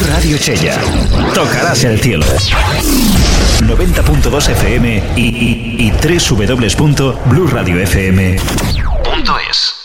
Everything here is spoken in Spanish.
Radio Chella. Tocarás el cielo. 90.2 FM y www.blueradiofm.es.